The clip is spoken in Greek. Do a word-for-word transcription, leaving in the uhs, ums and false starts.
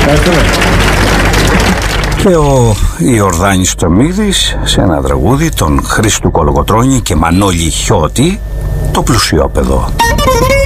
Και ο Ιορδάνης Τομίδης σε ένα τραγούδι των Χρήστου Κολογοτρώνη και Μανώλη Χιώτη, το Πλουσιόπεδο.